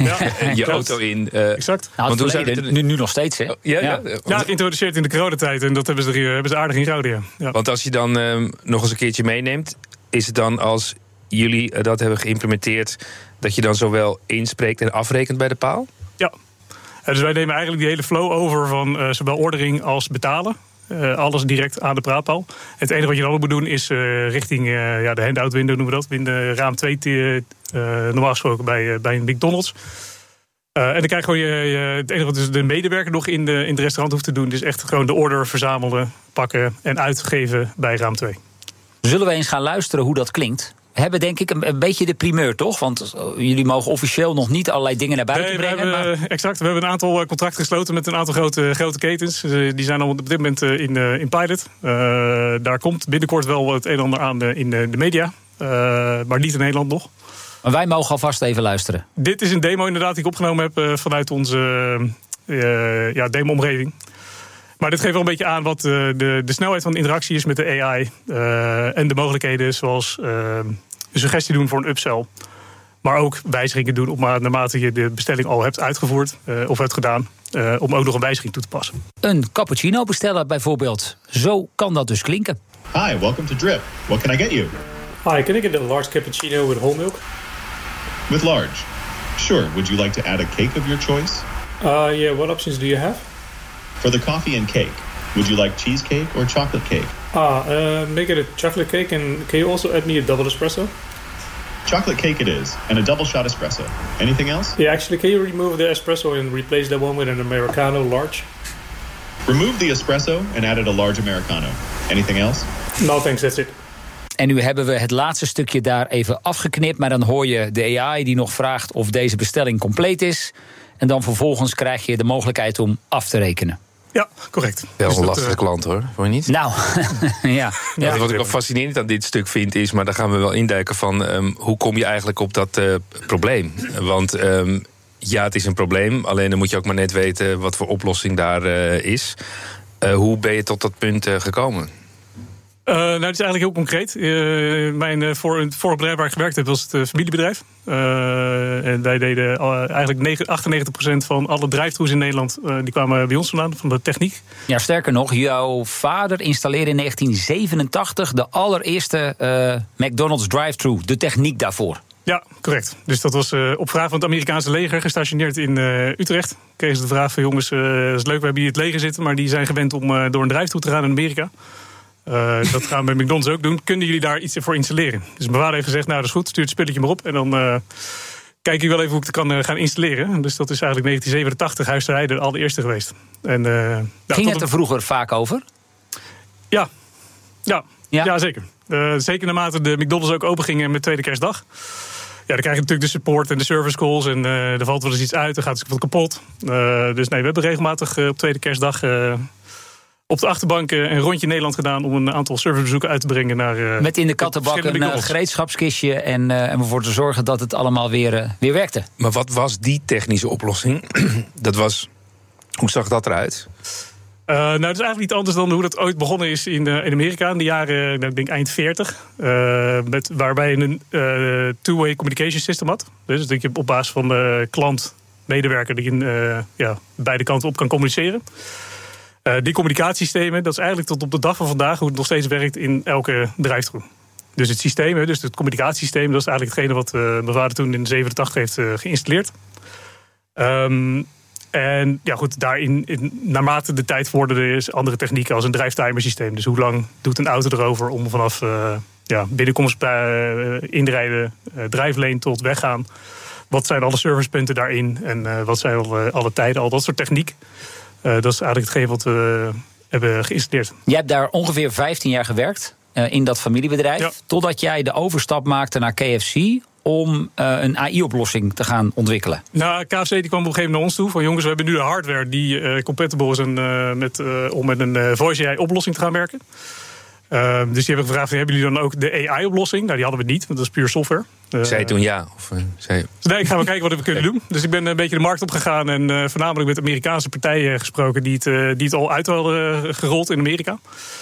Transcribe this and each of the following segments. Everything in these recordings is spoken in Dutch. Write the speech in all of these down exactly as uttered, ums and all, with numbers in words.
ja. je auto in. Uh, exact. Nou, want hoe het nu, nu nog steeds, hè? Ja, ja. ja. ja. ja geïntroduceerd in de coronatijd en dat hebben ze, er, hebben ze aardig in gehouden. Ja. Ja. Want als je dan uh, nog eens een keertje meeneemt, is het dan als jullie uh, dat hebben geïmplementeerd, dat je dan zowel inspreekt en afrekent bij de paal? Ja. Uh, dus wij nemen eigenlijk die hele flow over van uh, zowel ordering als betalen. Uh, alles direct aan de praatpaal. Het enige wat je dan ook moet doen is uh, richting uh, ja, de handout window, noemen we dat. In de raam twee, uh, normaal gesproken bij, uh, bij een McDonald's. Uh, en dan krijg je gewoon je, je, het enige wat dus de medewerker nog in, de, in het restaurant hoeft te doen, is echt gewoon de order verzamelen, pakken en uitgeven bij raam twee. Zullen we eens gaan luisteren hoe dat klinkt? We hebben denk ik een, een beetje de primeur, toch? Want uh, jullie mogen officieel nog niet allerlei dingen naar buiten nee, brengen. We hebben, maar... Exact, we hebben een aantal contracten gesloten met een aantal grote, grote ketens. Uh, die zijn al op dit moment uh, in, uh, in pilot. Uh, daar komt binnenkort wel het een en ander aan uh, in uh, de media. Uh, maar niet in Nederland nog. Maar wij mogen alvast even luisteren. Dit is een demo inderdaad die ik opgenomen heb uh, vanuit onze uh, ja, demo-omgeving. Maar dit geeft wel een beetje aan wat uh, de, de snelheid van de interactie is met de A I. Uh, en de mogelijkheden zoals uh, een suggestie doen voor een upsell. Maar ook wijzigingen doen op, naarmate je de bestelling al hebt uitgevoerd uh, of hebt gedaan. Uh, om ook nog een wijziging toe te passen. Een cappuccino bestellen bijvoorbeeld. Zo kan dat dus klinken. Hi, welcome to Drip. What can I get you? Hi, can I get a large cappuccino with whole milk? With large. Sure. Would you like to add a cake of your choice? Uh, yeah, what options do you have? For the coffee and cake, would you like cheesecake or chocolate cake? Ah, uh, make it a chocolate cake, and can you also add me a double espresso? Chocolate cake it is, and a double shot espresso. Anything else? Yeah, actually, can you remove the espresso and replace that one with an Americano large? Remove the espresso and add it a large Americano. Anything else? No, thanks, that's it. En nu hebben we het laatste stukje daar even afgeknipt, maar dan hoor je de A I die nog vraagt of deze bestelling compleet is. En dan vervolgens krijg je de mogelijkheid om af te rekenen. Ja, correct. Wel dus een dat, lastige uh, klant hoor, vond je niet? Nou, ja. ja. Wat ik wel fascinerend aan dit stuk vind is, maar daar gaan we wel induiken van um, hoe kom je eigenlijk op dat uh, probleem? Want um, ja, het is een probleem, alleen dan moet je ook maar net weten wat voor oplossing daar uh, is. Uh, hoe ben je tot dat punt uh, gekomen? Uh, nou, het is eigenlijk heel concreet. Uh, mijn uh, voor, het vorige bedrijf waar ik gewerkt heb was het uh, familiebedrijf. Uh, en wij deden uh, eigenlijk achtennegentig procent van alle drive-thrus in Nederland. Uh, die kwamen bij ons vandaan, van de techniek. Ja, sterker nog, jouw vader installeerde in negentien zevenentachtig de allereerste uh, McDonald's drive-thru, de techniek daarvoor. Ja, correct. Dus dat was uh, op vraag van het Amerikaanse leger gestationeerd in uh, Utrecht. Kregen ze de vraag van jongens, uh, dat is leuk, we hebben hier het leger zitten, maar die zijn gewend om uh, door een drive-thru te gaan in Amerika. Uh, dat gaan we bij McDonald's ook doen. Kunnen jullie daar iets voor installeren? Dus mijn vader heeft gezegd, nou dat is goed, stuur het spelletje maar op. En dan uh, kijk je wel even hoe ik het kan uh, gaan installeren. Dus dat is eigenlijk negentien zevenentachtig huisterij de allereerste geweest. En, uh, nou, Ging het er vroeger vaak over? Ja, ja, ja? ja zeker. Uh, zeker naarmate de McDonald's ook open gingen met tweede kerstdag. Ja, dan krijg je natuurlijk de support en de service calls. En uh, er valt wel eens iets uit, er gaat iets wat kapot. Uh, dus nee, we hebben regelmatig uh, op tweede kerstdag Uh, op de achterbank een rondje Nederland gedaan om een aantal servicebezoeken uit te brengen naar Uh, Met in de kattenbak een uh, gereedschapskistje en, uh, en ervoor te zorgen dat het allemaal weer, uh, weer werkte. Maar wat was die technische oplossing? Dat was, hoe zag dat eruit? Uh, nou, het is eigenlijk niet anders dan hoe dat ooit begonnen is in, uh, in Amerika in de jaren, nou, ik denk eind veertig. Uh, met, waarbij je een uh, two-way communication system had. Dus dat je op basis van de klant, medewerker, die in uh, ja, beide kanten op kan communiceren. Uh, die communicatiesystemen, dat is eigenlijk tot op de dag van vandaag hoe het nog steeds werkt in elke drive-thru. Dus het systeem, dus het communicatiesysteem, dat is eigenlijk hetgene wat uh, mijn vader toen in de zevenentachtig heeft uh, geïnstalleerd. Um, en ja goed, daarin, in, naarmate de tijd vorderden is andere technieken als een drive-timer systeem. Dus hoe lang doet een auto erover om vanaf uh, ja, binnenkomst, uh, inrijden, uh, drive-lane tot weggaan. Wat zijn alle servicepunten daarin en uh, wat zijn alle, alle tijden, al dat soort techniek. Uh, dat is eigenlijk hetgeen wat we uh, hebben geïnstalleerd. Je hebt daar ongeveer vijftien jaar gewerkt uh, in dat familiebedrijf. Ja. Totdat jij de overstap maakte naar K F C om uh, een A I-oplossing te gaan ontwikkelen. Nou, K F C die kwam op een gegeven moment naar ons toe. Van jongens, we hebben nu de hardware die uh, compatible is en, uh, met, uh, om met een uh, voice A I-oplossing te gaan werken. Uh, dus die hebben gevraagd, hebben jullie dan ook de A I-oplossing? Nou, die hadden we niet, want dat is puur software. Uh, zei je toen ja? Of, uh, zei... Dus nee, ik ga wel kijken wat we kunnen doen. Dus ik ben een beetje de markt opgegaan en uh, voornamelijk met Amerikaanse partijen gesproken die het, uh, die het al uit hadden gerold in Amerika.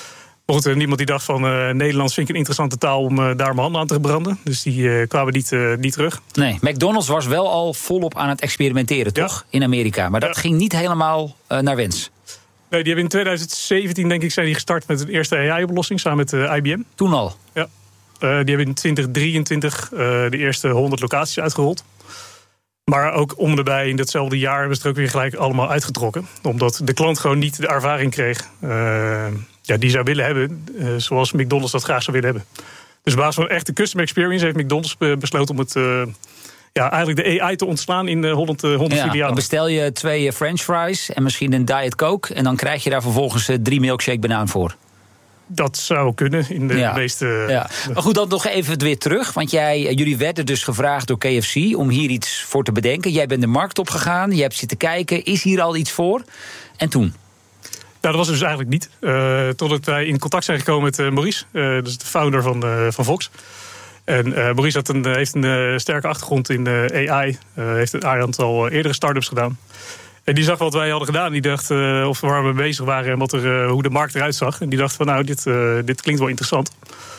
Maar goed, niemand die dacht van uh, Nederlands vind ik een interessante taal om uh, daar mijn handen aan te branden. Dus die uh, kwamen niet, uh, niet terug. Nee, McDonald's was wel al volop aan het experimenteren, toch? Ja. In Amerika. Maar dat ja. ging niet helemaal uh, naar wens. Nee, die hebben in twintig zeventien, denk ik, zijn die gestart met een eerste A I-oplossing samen met uh, I B M. Toen al? Ja. Uh, die hebben in twintig drieëntwintig uh, de eerste honderd locaties uitgerold. Maar ook om erbij in datzelfde jaar hebben ze er ook weer gelijk allemaal uitgetrokken. Omdat de klant gewoon niet de ervaring kreeg uh, ja, die zou willen hebben. Uh, zoals McDonald's dat graag zou willen hebben. Dus op basis van echte customer experience heeft McDonald's besloten om het... Uh, Ja, eigenlijk de A I te ontslaan in de honderd, honderd ja, filialen. Dan bestel je twee french fries en misschien een Diet Coke... en dan krijg je daar vervolgens drie milkshake banaan voor. Dat zou kunnen in de ja. meeste... Ja. Maar goed, dan nog even weer terug. Want jij, jullie werden dus gevraagd door K F C om hier iets voor te bedenken. Jij bent de markt opgegaan, je hebt zitten kijken. Is hier al iets voor? En toen? Nou, dat was dus eigenlijk niet. Uh, totdat wij in contact zijn gekomen met uh, Maurice. Uh, dat is de founder van, uh, van Fox. En uh, Maurice had een, heeft een uh, sterke achtergrond in uh, A I. Uh, heeft een aantal uh, eerdere start-ups gedaan. En die zag wat wij hadden gedaan. Die dacht uh, of waar we mee bezig waren en wat er, uh, hoe de markt eruit zag. En die dacht van nou, dit, uh, dit klinkt wel interessant.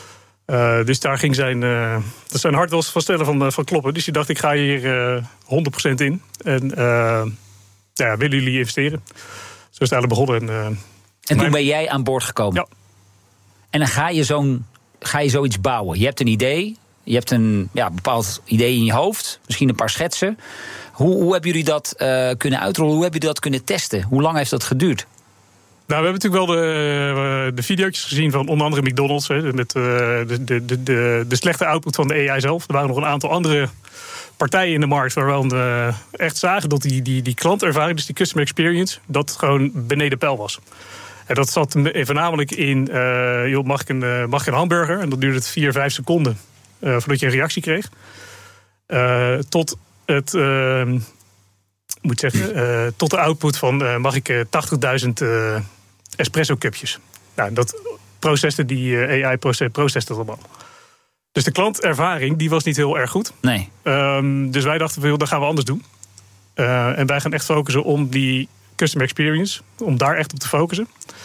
Uh, dus daar ging zijn, uh, dat zijn hart wel van stellen van, uh, van kloppen. Dus die dacht ik ga hier uh, honderd procent in. En uh, ja, willen jullie investeren? Zo is het eigenlijk begonnen. En, uh, en toen mijn... ben jij aan boord gekomen? Ja. En dan ga je, zo'n, ga je zoiets bouwen. Je hebt een idee. Je hebt een ja, bepaald idee in je hoofd. Misschien een paar schetsen. Hoe, hoe hebben jullie dat uh, kunnen uitrollen? Hoe hebben jullie dat kunnen testen? Hoe lang heeft dat geduurd? Nou, we hebben natuurlijk wel de, de video's gezien van onder andere McDonald's. Hè, met uh, de, de, de, de slechte output van de A I zelf. Er waren nog een aantal andere partijen in de markt waar we uh, echt zagen dat die, die, die klantervaring, dus die customer experience, dat gewoon beneden peil was. En dat zat voornamelijk in, uh, joh, mag, ik een, uh, mag ik een hamburger? En dat duurde het vier, vijf seconden uh, voordat je een reactie kreeg. Uh, tot het, uh, moet zeggen, uh, tot de output van uh, mag ik uh, tachtigduizend uh, espresso cupjes. Nou, dat processte die uh, A I processte dat allemaal. Dus de klantervaring die was niet heel erg goed. Nee. Um, dus wij dachten, dat gaan we anders doen. Uh, en wij gaan echt focussen om die customer experience, om daar echt op te focussen.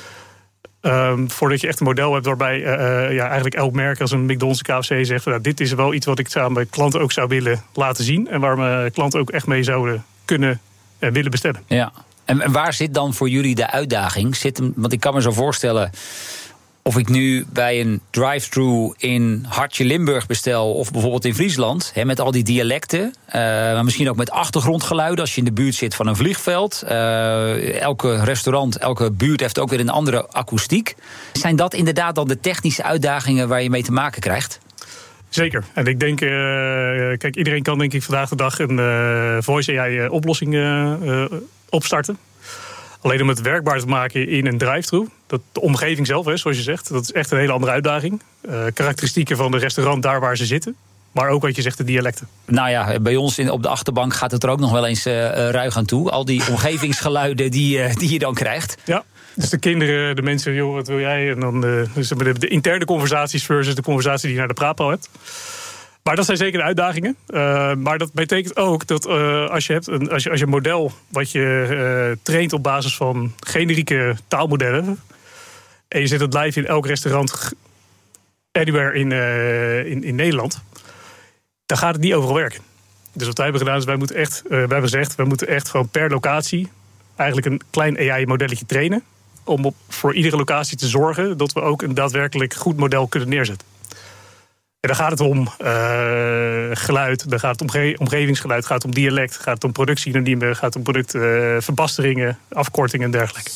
Um, voordat je echt een model hebt waarbij uh, ja, eigenlijk elk merk als een McDonald's, K F C zegt, nou, dit is wel iets wat ik aan mijn klanten ook zou willen laten zien. En waar mijn klanten ook echt mee zouden kunnen en willen bestellen. Ja. En, en waar zit dan voor jullie de uitdaging? Zit hem, want ik kan me zo voorstellen, of ik nu bij een drive-thru in Hartje Limburg bestel, of bijvoorbeeld in Friesland, he, met al die dialecten, uh, maar misschien ook met achtergrondgeluiden als je in de buurt zit van een vliegveld. Uh, elke restaurant, elke buurt heeft ook weer een andere akoestiek. Zijn dat inderdaad dan de technische uitdagingen waar je mee te maken krijgt? Zeker. En ik denk, uh, kijk, iedereen kan denk ik vandaag de dag een uh, voice A I-oplossing uh, uh, opstarten. Alleen om het werkbaar te maken in een drive-thru, dat de omgeving zelf, hè, zoals je zegt, dat is echt een hele andere uitdaging. Uh, karakteristieken van de restaurant daar waar ze zitten, maar ook wat je zegt, de dialecten. Nou ja, bij ons in, op de achterbank gaat het er ook nog wel eens uh, ruig aan toe. Al die omgevingsgeluiden die, uh, die je dan krijgt. Ja, dus de kinderen, de mensen, joh, wat wil jij? En dan uh, dus de, de interne conversaties versus de conversatie die je naar de praatpaal hebt. Maar dat zijn zeker de uitdagingen. Uh, maar dat betekent ook dat uh, als, je hebt een, als, je, als je een model wat je uh, traint op basis van generieke taalmodellen, en je zet het live in elk restaurant anywhere in, uh, in, in Nederland, dan gaat het niet overal werken. Dus wat wij hebben gedaan is, wij moeten echt, uh, wij hebben gezegd, we moeten echt gewoon per locatie eigenlijk een klein A I-modelletje trainen, om op, voor iedere locatie te zorgen dat we ook een daadwerkelijk goed model kunnen neerzetten. En dan gaat het om uh, geluid, dan gaat het om omge- omgevingsgeluid, gaat het om dialect, gaat het om productiesynoniemen, gaat het om productverbasteringen, uh, afkortingen en dergelijke.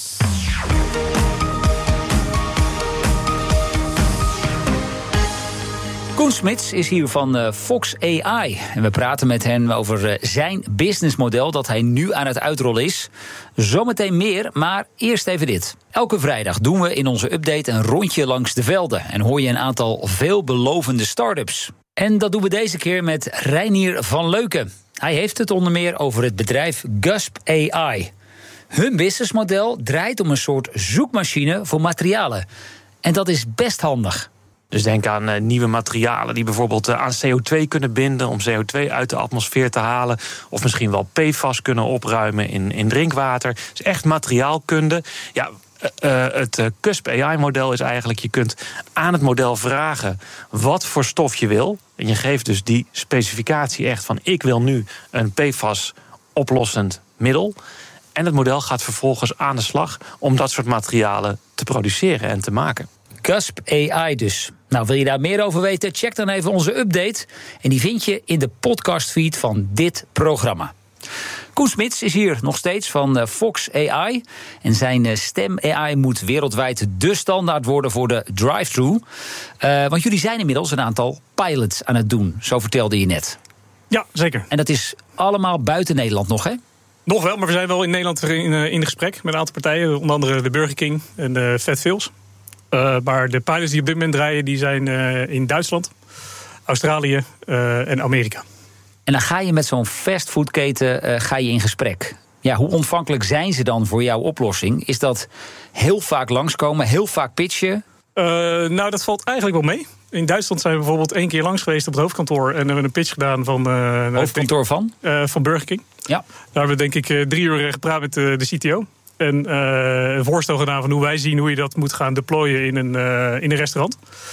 Koen Smits is hier van uh, Fox A I. En we praten met hem over uh, zijn businessmodel dat hij nu aan het uitrollen is. Zometeen meer, maar eerst even dit. Elke vrijdag doen we in onze update een rondje langs de velden. En hoor je een aantal veelbelovende start-ups. En dat doen we deze keer met Reinier van Leuken. Hij heeft het onder meer over het bedrijf Gusp A I. Hun businessmodel draait om een soort zoekmachine voor materialen. En dat is best handig. Dus denk aan uh, nieuwe materialen die bijvoorbeeld uh, aan C O twee kunnen binden om C O twee uit de atmosfeer te halen. Of misschien wel P F A S kunnen opruimen in, in drinkwater. Dus echt materiaalkunde. Ja, uh, het uh, Cusp A I-model is eigenlijk... je kunt aan het model vragen wat voor stof je wil. En je geeft dus die specificatie echt van... ik wil nu een P F A S-oplossend middel. En het model gaat vervolgens aan de slag... om dat soort materialen te produceren en te maken. Cusp A I dus. Nou, wil je daar meer over weten? Check dan even onze update. En die vind je in de podcastfeed van dit programma. Koen Smits is hier nog steeds van Fox A I. En zijn stem A I moet wereldwijd de standaard worden voor de drive-thru. Uh, want jullie zijn inmiddels een aantal pilots aan het doen. Zo vertelde je net. Ja, zeker. En dat is allemaal buiten Nederland nog, hè? Nog wel, maar we zijn wel in Nederland in, in gesprek met een aantal partijen. Onder andere de Burger King en de Vet Phils. Uh, maar de pilots die op dit moment draaien, die zijn uh, in Duitsland, Australië uh, en Amerika. En dan ga je met zo'n fastfoodketen uh, ga je in gesprek. Ja, hoe ontvankelijk zijn ze dan voor jouw oplossing? Is dat heel vaak langskomen, heel vaak pitchen? Uh, nou, dat valt eigenlijk wel mee. In Duitsland zijn we bijvoorbeeld één keer langs geweest op het hoofdkantoor... en hebben een pitch gedaan van... Uh, hoofdkantoor van? Uh, van Burger King. Ja. Daar hebben we denk ik uh, drie uur gepraat met uh, de C T O. En uh, een voorstel gedaan van hoe wij zien hoe je dat moet gaan deployen in een, uh, in een restaurant.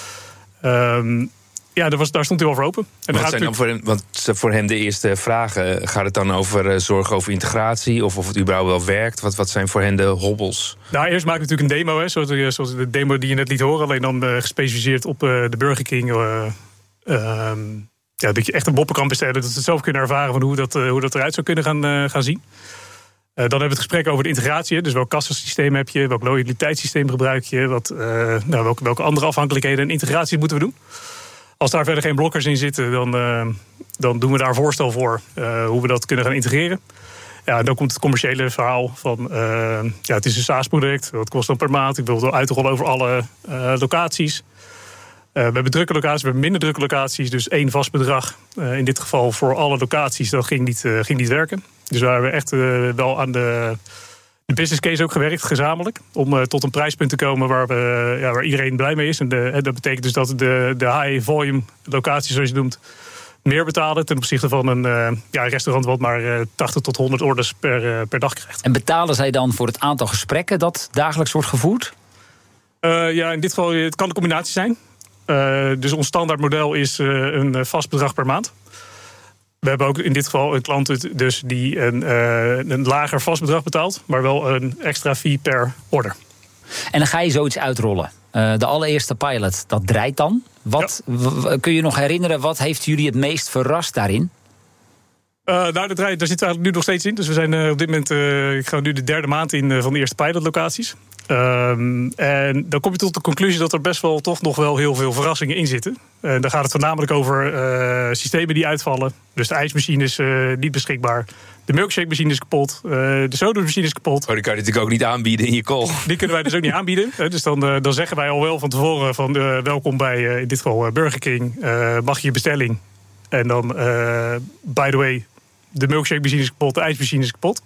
Um, ja, daar, was, daar stond hij over open. En wat gaat zijn dan voor hem, want voor hem de eerste vragen? Gaat het dan over uh, zorgen over integratie? Of of het überhaupt wel werkt? Wat, wat zijn voor hen de hobbels? Nou, eerst maken we natuurlijk een demo. Hè, zoals, zoals de demo die je net liet horen. Alleen dan uh, gespecialiseerd op uh, de Burger King. Uh, um, ja, dat je echt een boppen kan bestellen. Dat ze het zelf kunnen ervaren van hoe dat, uh, hoe dat eruit zou kunnen gaan, uh, gaan zien. Uh, dan hebben we het gesprek over de integratie. Dus welk kassasysteem heb je? Welk loyaliteitssysteem gebruik je? Wat, uh, nou, welke, welke andere afhankelijkheden en integraties moeten we doen? Als daar verder geen blokkers in zitten, dan, uh, dan doen we daar voorstel voor uh, hoe we dat kunnen gaan integreren. Ja, en dan komt het commerciële verhaal van, uh, ja, het is een SaaS-product. Wat kost dan per maand? Ik wil het uit te rollen over alle uh, locaties. Uh, we hebben drukke locaties, we hebben minder drukke locaties. Dus één vast bedrag, uh, in dit geval voor alle locaties, dat ging niet, uh, ging niet werken. Dus we hebben echt uh, wel aan de, de business case ook gewerkt, gezamenlijk. Om uh, tot een prijspunt te komen waar, we, uh, ja, waar iedereen blij mee is. En de, dat betekent dus dat de, de high volume locaties, zoals je het noemt, meer betalen ten opzichte van een uh, ja, restaurant wat maar uh, tachtig tot honderd orders per, uh, per dag krijgt. En betalen zij dan voor het aantal gesprekken dat dagelijks wordt gevoerd? Uh, ja, in dit geval, het kan een combinatie zijn. Uh, dus ons standaardmodel is uh, een vast bedrag per maand. We hebben ook in dit geval een klant dus die een, uh, een lager vast bedrag betaalt, maar wel een extra fee per order. En dan ga je zoiets uitrollen. Uh, de allereerste pilot, dat draait dan. Wat, ja. w- kun je nog herinneren, wat heeft jullie het meest verrast daarin? Uh, nou, dat draait, daar zitten we eigenlijk nu nog steeds in. Dus we zijn uh, op dit moment, uh, ik ga nu de derde maand in uh, van de eerste pilotlocaties. Um, en dan kom je tot de conclusie dat er best wel toch nog wel heel veel verrassingen in zitten. En dan gaat het voornamelijk over uh, systemen die uitvallen. Dus de ijsmachine is uh, niet beschikbaar. De milkshake machine is kapot. Uh, de sodamachine is kapot. Oh, die kan je natuurlijk ook niet aanbieden in je call. Die kunnen wij dus ook niet aanbieden. Uh, dus dan, uh, dan zeggen wij al wel van tevoren van uh, welkom bij uh, in dit geval uh, Burger King. Uh, mag je je bestelling? En dan, uh, by the way, de milkshake machine is kapot, de ijsmachine is kapot.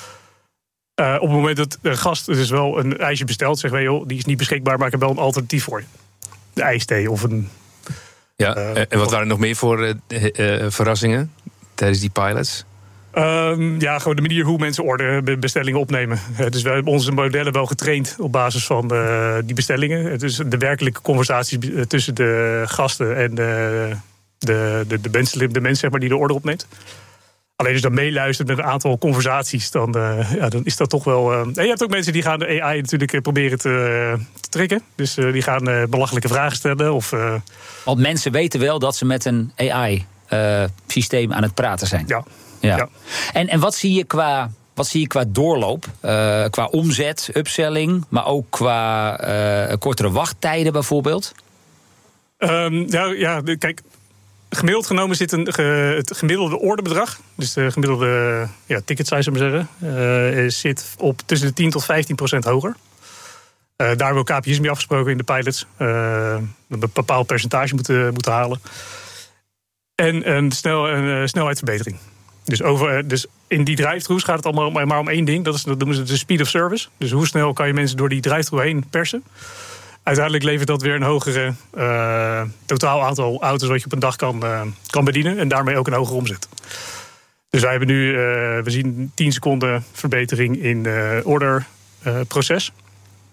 Uh, op het moment dat de gast dus wel een ijsje bestelt, zeggen wij, joh, die is niet beschikbaar, maar ik heb wel een alternatief voor je. De ijsthee of een... Ja, uh, en wat waren er nog meer voor uh, uh, verrassingen tijdens die pilots? Um, ja, gewoon de manier hoe mensen orderen, bestellingen opnemen. Uh, dus we hebben onze modellen wel getraind op basis van uh, die bestellingen. Dus de werkelijke conversaties tussen de gasten en de, de, de, de, mensen, de mens zeg maar, die de order opneemt. Alleen als je dan meeluistert met een aantal conversaties, dan, uh, ja, dan is dat toch wel... Uh... En je hebt ook mensen die gaan de A I natuurlijk proberen te, uh, te tricken. Dus uh, die gaan uh, belachelijke vragen stellen. Of, uh... Want mensen weten wel dat ze met een A I-systeem uh, aan het praten zijn. Ja. ja. ja. En, en wat zie je qua, wat zie je qua doorloop? Uh, qua omzet, upselling, maar ook qua uh, kortere wachttijden bijvoorbeeld? Um, ja, ja, kijk... Gemiddeld genomen zit een, ge, het gemiddelde orderbedrag, dus de gemiddelde ja, ticket size, zou ik maar zeggen, uh, zit op tussen de tien tot vijftien procent hoger. Uh, daar hebben we K P I's mee afgesproken in de pilots. Uh, een bepaald percentage moeten, moeten halen. En een, snel, een uh, snelheidsverbetering. Dus, over, dus in die drive-thrus gaat het allemaal maar om één ding. Dat, is, dat noemen ze de speed of service. Dus hoe snel kan je mensen door die drive-thru heen persen. Uiteindelijk levert dat weer een hogere uh, totaal aantal auto's wat je op een dag kan, uh, kan bedienen. En daarmee ook een hogere omzet. Dus wij hebben nu, uh, we zien tien seconden verbetering in uh, orderproces.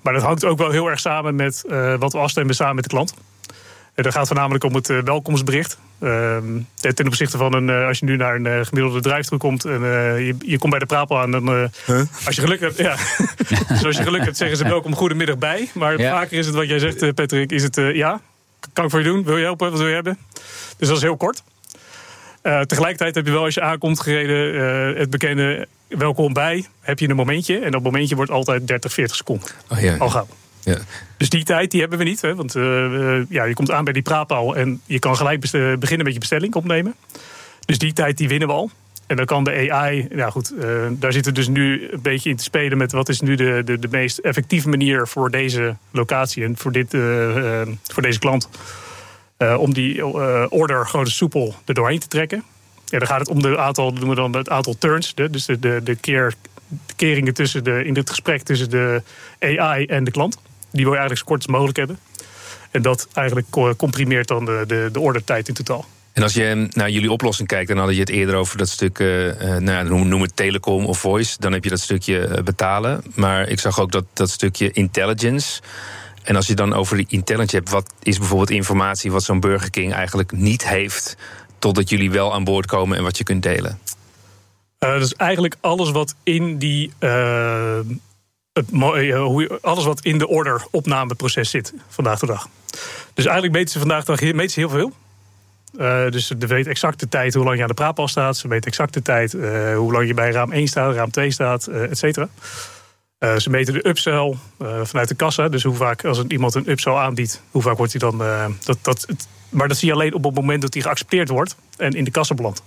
Maar dat hangt ook wel heel erg samen met uh, wat we afstemmen samen met de klant. En dat gaat voornamelijk om het uh, welkomstbericht. Uh, ten opzichte van een, uh, als je nu naar een uh, gemiddelde drive-thru komt en uh, je, je komt bij de Prapel aan, dan uh, huh? als je geluk hebt, ja, dus als je geluk hebt, zeggen ze welkom, goedemiddag bij. Maar ja. vaker is het wat jij zegt, uh, Patrick, is het uh, ja, kan ik voor je doen? Wil je helpen? Wat wil je hebben? Dus dat is heel kort. Uh, tegelijkertijd heb je wel, als je aankomt gereden, uh, het bekende welkom bij, heb je een momentje. En dat momentje wordt altijd dertig, veertig seconden. Oh, ja, al gauw. Ja. Dus die tijd die hebben we niet. Hè, want uh, uh, ja, je komt aan bij die praatpaal en je kan gelijk best- beginnen met je bestelling opnemen. Dus die tijd die winnen we al. En dan kan de A I, ja goed, uh, daar zitten we dus nu een beetje in te spelen met wat is nu de, de, de meest effectieve manier voor deze locatie en voor, dit, uh, uh, voor deze klant. Uh, om die uh, order gewoon soepel er doorheen te trekken. Ja, dan gaat het om de aantal, doen we dan het aantal turns, de, dus de, de, de, keer, de keringen tussen de, in dit gesprek tussen de A I en de klant. Die wil je eigenlijk zo kort als mogelijk hebben. En dat eigenlijk comprimeert dan de, de, de ordertijd in totaal. En als je naar jullie oplossing kijkt, dan hadden je het eerder over dat stuk, uh, nou ja, noem het telecom of voice. Dan heb je dat stukje betalen. Maar ik zag ook dat, dat stukje intelligence. En als je dan over die intelligence hebt, wat is bijvoorbeeld informatie wat zo'n Burger King eigenlijk niet heeft, totdat jullie wel aan boord komen en wat je kunt delen? Uh, dus eigenlijk alles wat in die uh, het, alles wat in de orderopnameproces zit vandaag de dag. Dus eigenlijk meten ze vandaag de dag meten ze heel veel. Uh, dus ze weten exact de tijd hoe lang je aan de praatpaal staat. Ze weten exact de tijd uh, hoe lang je bij raam één staat, raam twee staat, uh, et cetera. Uh, ze meten de upsell uh, vanuit de kassa. Dus hoe vaak, als iemand een upsell aanbiedt, hoe vaak wordt hij dan... Uh, dat, dat, het, maar dat zie je alleen op het moment dat hij geaccepteerd wordt en in de kassa belandt.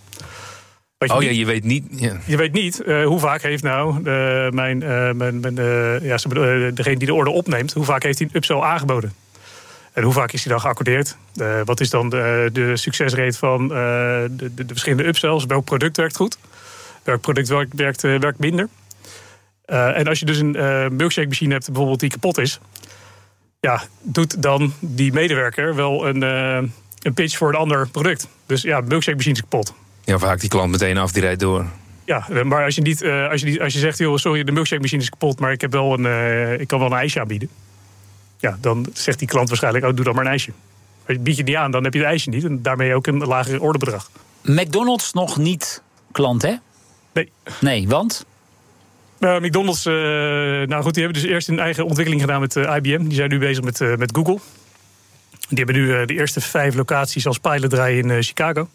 Oh niet, ja, je weet niet... Ja. Je weet niet uh, hoe vaak heeft nou uh, mijn, uh, mijn, mijn, uh, ja, uh, degene die de order opneemt, hoe vaak heeft hij een upsell aangeboden? En hoe vaak is hij dan geaccordeerd? Uh, wat is dan de, de succesrate van uh, de, de, de verschillende upsells? Welk product werkt goed? Welk product werkt, werkt, uh, werkt minder? Uh, en als je dus een uh, milkshake machine hebt bijvoorbeeld die kapot is, ja, doet dan die medewerker wel een, uh, een pitch voor een ander product. Dus ja, de milkshake machine is kapot. Ja, vaak die klant meteen af, die rijdt door. Ja, maar als je, niet, uh, als je, niet, als je zegt, joh, sorry, de milkshake machine is kapot, maar ik, heb wel een, uh, ik kan wel een ijsje aanbieden. Ja, dan zegt die klant waarschijnlijk, oh, doe dan maar een ijsje. Maar bied je het niet aan, dan heb je het ijsje niet. En daarmee ook een lager orderbedrag. McDonald's nog niet klant, hè? Nee. Nee, want? Uh, McDonald's, uh, nou goed, die hebben dus eerst een eigen ontwikkeling gedaan met uh, I B M. Die zijn nu bezig met, uh, met Google. Die hebben nu uh, de eerste vijf locaties als pilot draaien in uh, Chicago.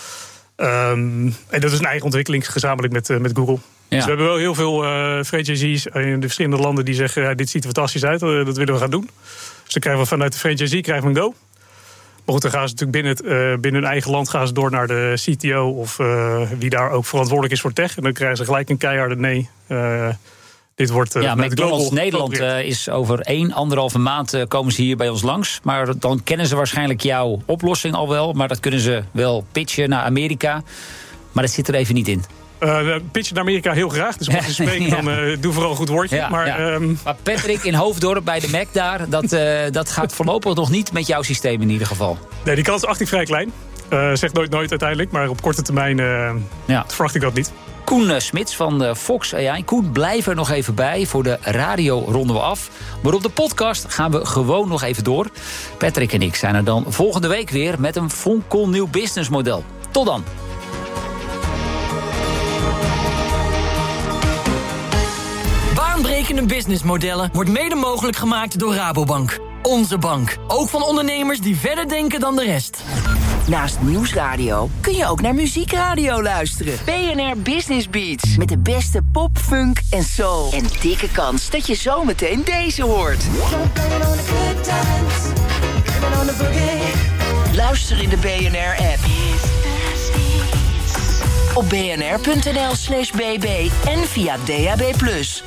Um, en dat is een eigen ontwikkeling, gezamenlijk met, uh, met Google. Ja. Dus we hebben wel heel veel uh, franchisees in de verschillende landen die zeggen, uh, dit ziet er fantastisch uit, uh, dat willen we gaan doen. Dus dan krijgen we vanuit de franchisee krijgen we een go. Maar goed, dan gaan ze natuurlijk binnen, het, uh, binnen hun eigen land gaan ze door naar de C T O of uh, wie daar ook verantwoordelijk is voor tech. En dan krijgen ze gelijk een keiharde nee. Uh, dit wordt, uh, ja, McDonald's Nederland uh, is over één, anderhalve maand uh, komen ze hier bij ons langs. Maar dan kennen ze waarschijnlijk jouw oplossing al wel. Maar dat kunnen ze wel pitchen naar Amerika. Maar dat zit er even niet in. Uh, pitchen naar Amerika heel graag. Dus als je spreken, ja. dan uh, doe vooral een goed woordje. Ja, maar, ja. um... maar Patrick in Hoofddorp bij de Mac daar, dat, uh, dat gaat voorlopig nog niet met jouw systeem in ieder geval. Nee, die kans is achting vrij klein. Uh, zegt nooit nooit uiteindelijk, maar op korte termijn uh, ja. verwacht ik dat niet. Koen uh, Smits van uh, Fox A I. Koen, blijf er nog even bij. Voor de radio ronden we af. Maar op de podcast gaan we gewoon nog even door. Patrick en ik zijn er dan volgende week weer met een fonkelnieuw businessmodel. Tot dan. Baanbrekende businessmodellen wordt mede mogelijk gemaakt door Rabobank. Onze bank. Ook van ondernemers die verder denken dan de rest. Naast Nieuwsradio kun je ook naar Muziekradio luisteren. B N R Business Beats. Met de beste pop, funk en soul. En dikke kans dat je zometeen deze hoort. Luister in de B N R-app. Op bnr.nl slash bb en via D A B plus.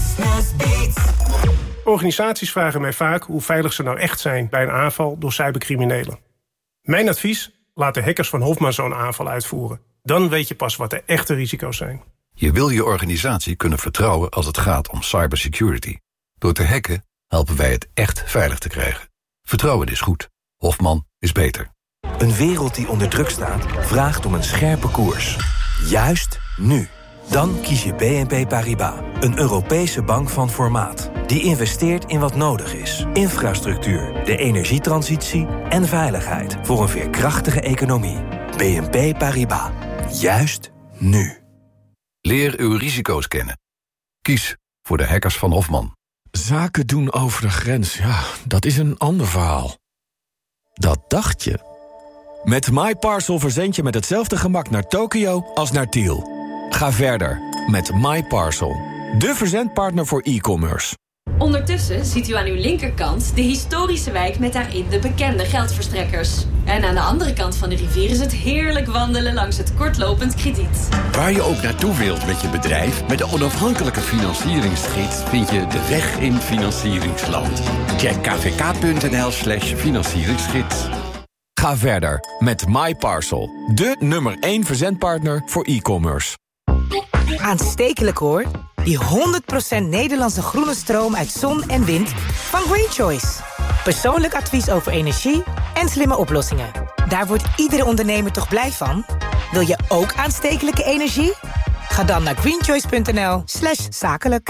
Organisaties vragen mij vaak hoe veilig ze nou echt zijn bij een aanval door cybercriminelen. Mijn advies? Laat de hackers van Hofman zo'n aanval uitvoeren. Dan weet je pas wat de echte risico's zijn. Je wil je organisatie kunnen vertrouwen als het gaat om cybersecurity. Door te hacken helpen wij het echt veilig te krijgen. Vertrouwen is goed. Hofman is beter. Een wereld die onder druk staat, vraagt om een scherpe koers. Juist nu. Dan kies je B N P Paribas, een Europese bank van formaat. Die die investeert in wat nodig is. Infrastructuur, de energietransitie en veiligheid voor een veerkrachtige economie. B N P Paribas. Juist nu. Leer uw risico's kennen. Kies voor de hackers van Hofman. Zaken doen over de grens, ja, dat is een ander verhaal. Dat dacht je. Met MyParcel verzend je met hetzelfde gemak naar Tokio als naar Tiel. Ga verder met MyParcel, de verzendpartner voor e-commerce. Ondertussen ziet u aan uw linkerkant de historische wijk met daarin de bekende geldverstrekkers. En aan de andere kant van de rivier is het heerlijk wandelen langs het kortlopend krediet. Waar je ook naartoe wilt met je bedrijf, met de onafhankelijke financieringsgids vind je de weg in financieringsland. Check kvk.nl slash financieringsgids. Ga verder met MyParcel, de nummer één verzendpartner voor e-commerce. Aanstekelijk hoor. Die honderd procent Nederlandse groene stroom uit zon en wind van Green Choice. Persoonlijk advies over energie en slimme oplossingen. Daar wordt iedere ondernemer toch blij van? Wil je ook aanstekelijke energie? Ga dan naar greenchoice.nl slash zakelijk.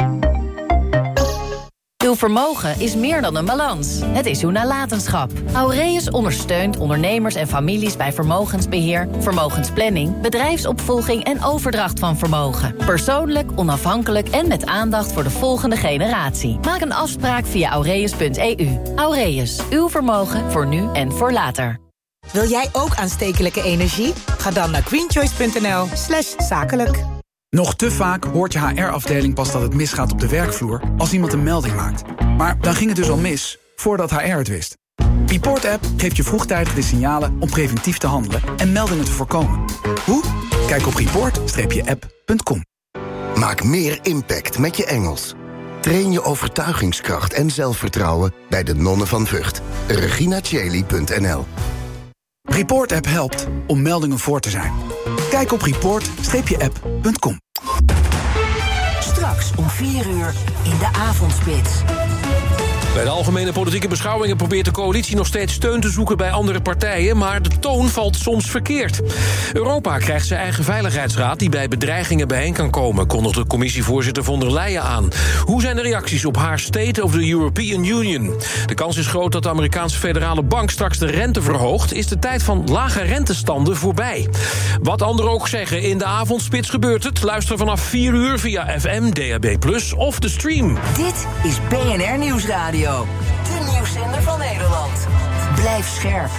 Uw vermogen is meer dan een balans. Het is uw nalatenschap. Aureus ondersteunt ondernemers en families bij vermogensbeheer, vermogensplanning, bedrijfsopvolging en overdracht van vermogen. Persoonlijk, onafhankelijk en met aandacht voor de volgende generatie. Maak een afspraak via aureus punt e u. Aureus, uw vermogen voor nu en voor later. Wil jij ook aanstekelijke energie? Ga dan naar greenchoice.nl slash zakelijk. Nog te vaak hoort je H R-afdeling pas dat het misgaat op de werkvloer als iemand een melding maakt. Maar dan ging het dus al mis, voordat H R het wist. Report-app geeft je vroegtijdig de signalen om preventief te handelen en meldingen te voorkomen. Hoe? Kijk op report app punt com. Maak meer impact met je Engels. Train je overtuigingskracht en zelfvertrouwen bij de Nonnen van Vught. regina cheli punt n l. Report-app helpt om meldingen voor te zijn. Kijk op report app punt com. Straks om vier uur in de avondspits. Bij de algemene politieke beschouwingen probeert de coalitie nog steeds steun te zoeken bij andere partijen, maar de toon valt soms verkeerd. Europa krijgt zijn eigen veiligheidsraad die bij bedreigingen bijeen kan komen, kondigde commissievoorzitter von der Leyen aan. Hoe zijn de reacties op haar State of the European Union? De kans is groot dat de Amerikaanse federale bank straks de rente verhoogt. Is de tijd van lage rentestanden voorbij? Wat anderen ook zeggen, in de avondspits gebeurt het. Luister vanaf vier uur via F M, D A B plus, of de stream. Dit is B N R Nieuwsradio. De nieuwszender van Nederland. Blijf scherp.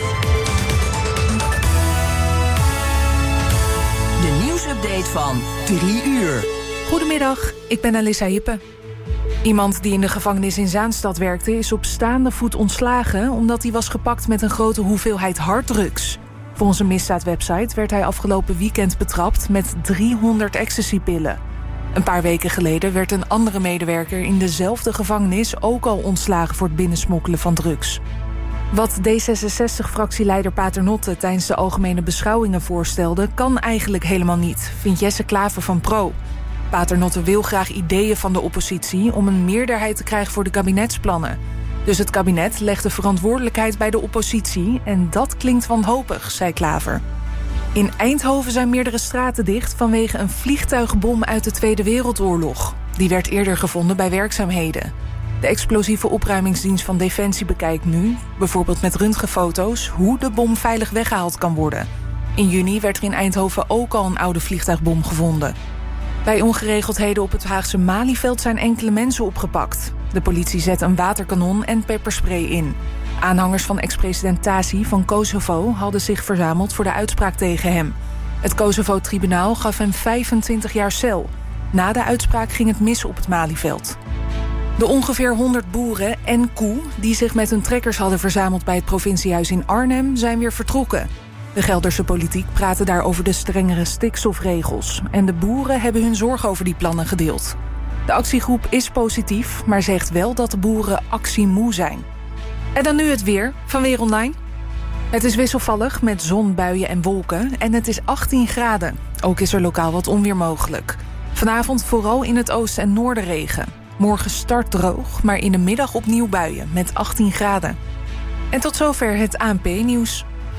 De nieuwsupdate van drie uur. Goedemiddag, ik ben Alissa Hippe. Iemand die in de gevangenis in Zaanstad werkte is op staande voet ontslagen omdat hij was gepakt met een grote hoeveelheid harddrugs. Volgens een misdaadwebsite werd hij afgelopen weekend betrapt met driehonderd ecstasypillen. Een paar weken geleden werd een andere medewerker in dezelfde gevangenis ook al ontslagen voor het binnensmokkelen van drugs. Wat D zesenzestig-fractieleider Paternotte tijdens de algemene beschouwingen voorstelde, kan eigenlijk helemaal niet, vindt Jesse Klaver van Pro. Paternotte wil graag ideeën van de oppositie om een meerderheid te krijgen voor de kabinetsplannen. Dus het kabinet legt de verantwoordelijkheid bij de oppositie en dat klinkt wanhopig, zei Klaver. In Eindhoven zijn meerdere straten dicht vanwege een vliegtuigbom uit de Tweede Wereldoorlog. Die werd eerder gevonden bij werkzaamheden. De explosieve opruimingsdienst van Defensie bekijkt nu, bijvoorbeeld met röntgenfoto's, hoe de bom veilig weggehaald kan worden. In juni werd er in Eindhoven ook al een oude vliegtuigbom gevonden. Bij ongeregeldheden op het Haagse Malieveld zijn enkele mensen opgepakt. De politie zet een waterkanon en pepperspray in. Aanhangers van ex-president Tasi van Kosovo hadden zich verzameld voor de uitspraak tegen hem. Het Kosovo-tribunaal gaf hem vijfentwintig jaar cel. Na de uitspraak ging het mis op het Malieveld. De ongeveer honderd boeren en koe die zich met hun trekkers hadden verzameld bij het provinciehuis in Arnhem zijn weer vertrokken. De Gelderse politiek praatte daar over de strengere stikstofregels en de boeren hebben hun zorg over die plannen gedeeld. De actiegroep is positief, maar zegt wel dat de boeren actiemoe zijn. En dan nu het weer van Weer Online. Het is wisselvallig met zon, buien en wolken en het is achttien graden. Ook is er lokaal wat onweer mogelijk. Vanavond vooral in het oosten en noorden regen. Morgen start droog, maar in de middag opnieuw buien met achttien graden. En tot zover het A N P-nieuws.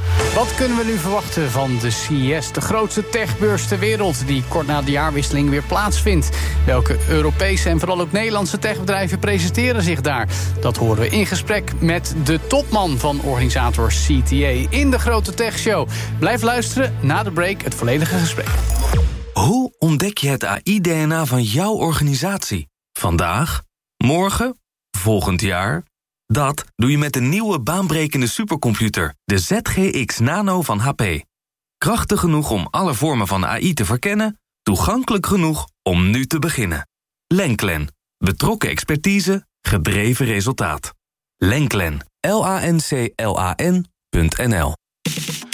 Wat kunnen we nu verwachten van de C E S, de grootste techbeurs ter wereld, die kort na de jaarwisseling weer plaatsvindt? Welke Europese en vooral ook Nederlandse techbedrijven presenteren zich daar? Dat horen we in gesprek met de topman van organisator C T A in de Grote Tech Show. Blijf luisteren, na de break het volledige gesprek. Hoe ontdek je het A I-D N A van jouw organisatie? Vandaag? Morgen? Volgend jaar? Dat doe je met de nieuwe baanbrekende supercomputer, de Z G X Nano van H P. Krachtig genoeg om alle vormen van A I te verkennen, toegankelijk genoeg om nu te beginnen. Lenklen. Betrokken expertise, gedreven resultaat. Lenklen. L A N C L A N punt N L